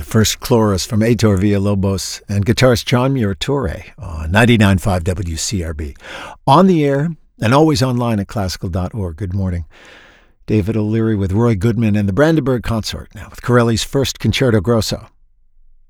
the first chorus from Heitor Villalobos and guitarist John Murature on 99.5 WCRB. On the air and always online at classical.org. Good morning. David O'Leary with Roy Goodman and the Brandenburg Consort, now with Corelli's first Concerto Grosso.